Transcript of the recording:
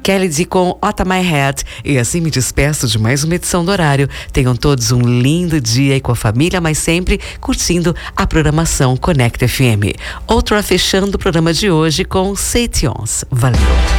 Kelly D com Out of My Head. E assim me despeço de mais uma edição do Horário. Tenham todos um lindo dia aí com a família, mas sempre curtindo a programação Connect FM. Outra fechando o programa de hoje com Setions. Valeu!